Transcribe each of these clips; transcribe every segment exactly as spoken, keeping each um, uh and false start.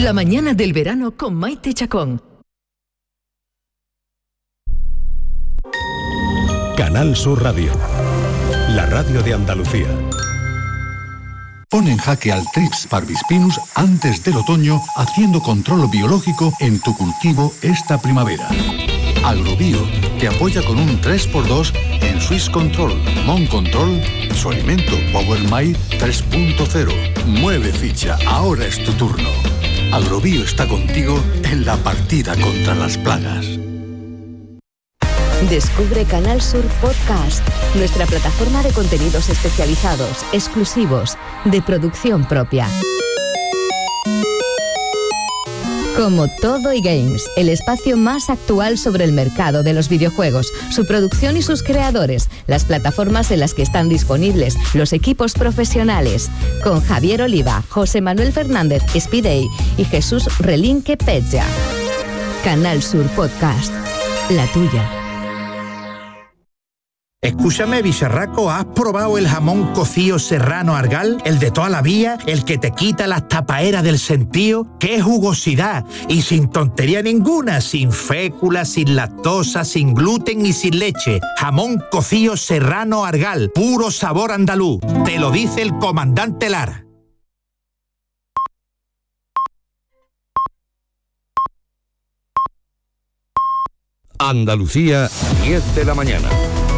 La mañana del verano con Maite Chacón. Canal Sur Radio, la radio de Andalucía. Pon en jaque al Trix parvispinus antes del otoño, haciendo control biológico en tu cultivo esta primavera. Agrobio te apoya con un tres por dos en Swiss Control, Mon Control, su alimento Power My tres punto cero. Mueve ficha, ahora es tu turno. Agrobio está contigo en la partida contra las plagas. Descubre Canal Sur Podcast, nuestra plataforma de contenidos especializados, exclusivos, de producción propia. Como Todo y Games, el espacio más actual sobre el mercado de los videojuegos, su producción y sus creadores, las plataformas en las que están disponibles, los equipos profesionales, con Javier Oliva, José Manuel Fernández Spidey y Jesús Relinque Pecha. Canal Sur Podcast, la tuya. Escúchame, bicharraco, ¿has probado el jamón cocido serrano Argal? El de toda la vida, el que te quita las tapaeras del sentido. ¡Qué jugosidad! Y sin tontería ninguna, sin fécula, sin lactosa, sin gluten y sin leche. Jamón cocido serrano Argal, puro sabor andaluz. Te lo dice el comandante Lara. Andalucía, diez de la mañana.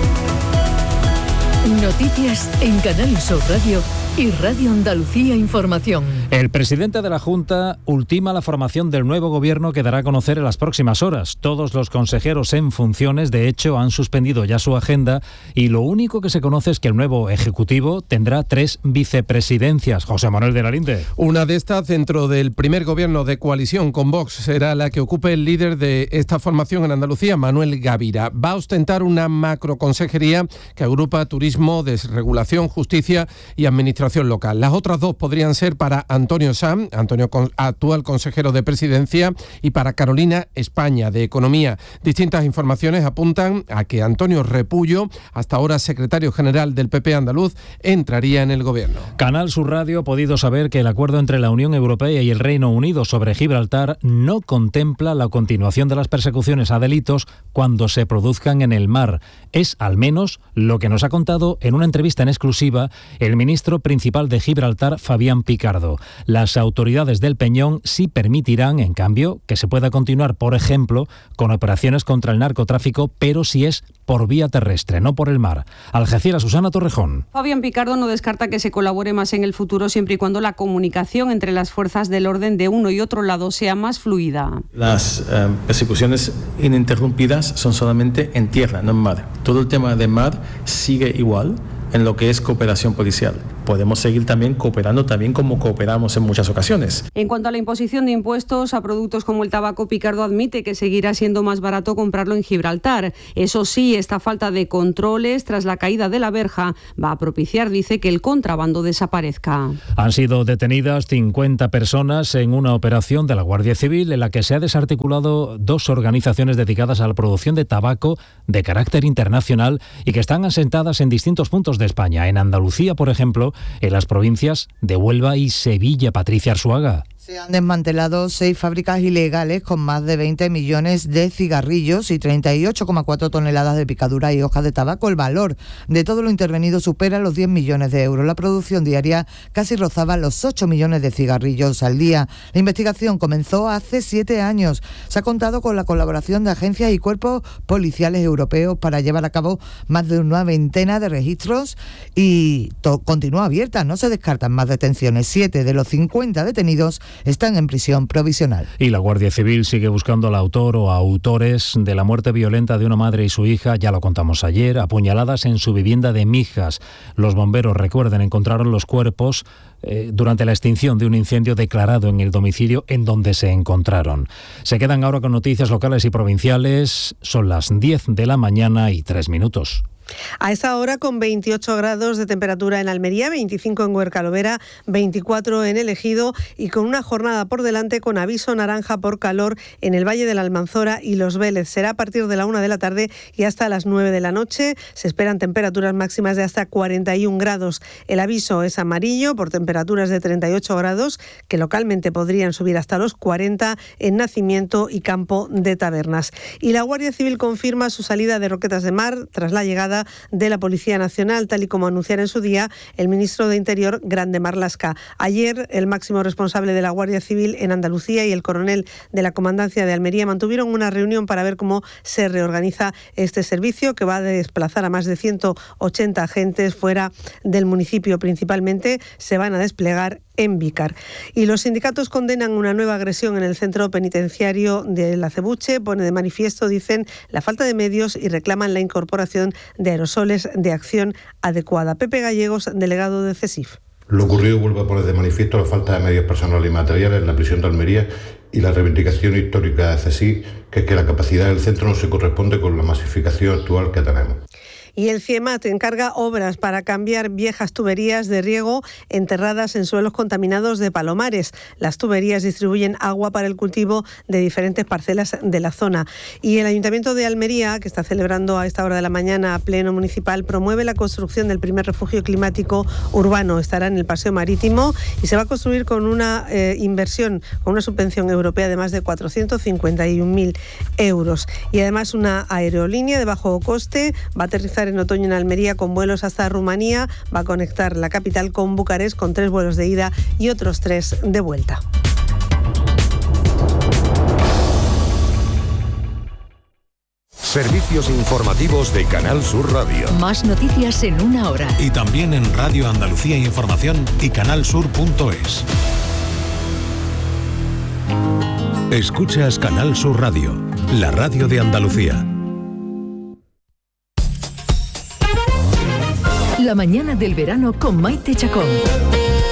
Noticias en Canal Sur Radio y Radio Andalucía Información. El presidente de la Junta ultima la formación del nuevo gobierno que dará a conocer en las próximas horas. Todos los consejeros en funciones, de hecho, han suspendido ya su agenda y lo único que se conoce es que el nuevo Ejecutivo tendrá tres vicepresidencias. José Manuel de la Linde. Una de estas, dentro del primer gobierno de coalición con Vox, será la que ocupe el líder de esta formación en Andalucía, Manuel Gavira. Va a ostentar una macroconsejería que agrupa turismo, desregulación, justicia y administración local. Las otras dos podrían ser para Antonio Sanz, Antonio, actual consejero de Presidencia, y para Carolina España, de Economía. Distintas informaciones apuntan a que Antonio Repullo, hasta ahora secretario general del P P andaluz, entraría en el gobierno. Canal Sur Radio ha podido saber que el acuerdo entre la Unión Europea y el Reino Unido sobre Gibraltar no contempla la continuación de las persecuciones a delitos cuando se produzcan en el mar. Es al menos lo que nos ha contado en una entrevista en exclusiva el ministro principal de Gibraltar, Fabián Picardo. Las autoridades del Peñón sí permitirán, en cambio, que se pueda continuar, por ejemplo, con operaciones contra el narcotráfico, pero si es por vía terrestre, no por el mar. Algeciras, Susana Torrejón. Fabián Picardo no descarta que se colabore más en el futuro siempre y cuando la comunicación entre las fuerzas del orden de uno y otro lado sea más fluida. Las eh, persecuciones ininterrumpidas son solamente en tierra, no en mar. Todo el tema de mar sigue igual en lo que es cooperación policial. Podemos seguir también cooperando también como cooperamos en muchas ocasiones. En cuanto a la imposición de impuestos a productos como el tabaco, Picardo admite que seguirá siendo más barato comprarlo en Gibraltar. Eso sí, esta falta de controles tras la caída de la verja va a propiciar, dice, que el contrabando desaparezca. Han sido detenidas cincuenta personas en una operación de la Guardia Civil en la que se ha desarticulado dos organizaciones dedicadas a la producción de tabaco de carácter internacional y que están asentadas en distintos puntos de España. En Andalucía, por ejemplo, en las provincias de Huelva y Sevilla. Patricia Arzuaga. Se han desmantelado seis fábricas ilegales con más de veinte millones de cigarrillos y treinta y ocho coma cuatro toneladas de picaduras y hojas de tabaco. El valor de todo lo intervenido supera los diez millones de euros. La producción diaria casi rozaba los ocho millones de cigarrillos al día. La investigación comenzó hace siete años. Se ha contado con la colaboración de agencias y cuerpos policiales europeos para llevar a cabo más de una veintena de registros y to- continúa abierta. No se descartan más detenciones. Siete de los cincuenta detenidos están en prisión provisional. Y la Guardia Civil sigue buscando al autor o autores de la muerte violenta de una madre y su hija, ya lo contamos ayer, apuñaladas en su vivienda de Mijas. Los bomberos, recuerden, encontraron los cuerpos eh, durante la extinción de un incendio declarado en el domicilio en donde se encontraron. Se quedan ahora con noticias locales y provinciales. Son las diez de la mañana y tres minutos. A esta hora con veintiocho grados de temperatura en Almería, veinticinco en Huercalovera, veinticuatro en El Ejido y con una jornada por delante con aviso naranja por calor en el Valle de la Almanzora y Los Vélez. Será a partir de la una de la tarde y hasta las nueve de la noche. Se esperan temperaturas máximas de hasta cuarenta y un grados. El aviso es amarillo por temperaturas de treinta y ocho grados, que localmente podrían subir hasta los cuarenta en Nacimiento y Campo de Tabernas. Y la Guardia Civil confirma su salida de Roquetas de Mar tras la llegada de la Policía Nacional, tal y como anunciara en su día el ministro de Interior, Grande Marlaska. Ayer, el máximo responsable de la Guardia Civil en Andalucía y el coronel de la Comandancia de Almería mantuvieron una reunión para ver cómo se reorganiza este servicio, que va a desplazar a más de ciento ochenta agentes fuera del municipio. Principalmente se van a desplegar en Vícar. Y los sindicatos condenan una nueva agresión en el centro penitenciario de La Cebuche. Pone de manifiesto, dicen, la falta de medios y reclaman la incorporación de aerosoles de acción adecuada. Pepe Gallegos, delegado de CESIF. Lo ocurrido vuelve a poner de manifiesto la falta de medios personales y materiales en la prisión de Almería y la reivindicación histórica de CESIF, que es que la capacidad del centro no se corresponde con la masificación actual que tenemos. Y el CIEMAT encarga obras para cambiar viejas tuberías de riego enterradas en suelos contaminados de Palomares. Las tuberías distribuyen agua para el cultivo de diferentes parcelas de la zona. Y el Ayuntamiento de Almería, que está celebrando a esta hora de la mañana pleno municipal, promueve la construcción del primer refugio climático urbano. Estará en el Paseo Marítimo y se va a construir con una eh, inversión, con una subvención europea de más de cuatrocientos cincuenta y un mil euros. Y además una aerolínea de bajo coste va a aterrizar en otoño en Almería con vuelos hasta Rumanía. Va a conectar la capital con Bucarest con tres vuelos de ida y otros tres de vuelta. Servicios informativos de Canal Sur Radio. Más noticias en una hora. Y también en Radio Andalucía Información y canalsur punto es. Escuchas Canal Sur Radio, la radio de Andalucía. La mañana del verano con Maite Chacón.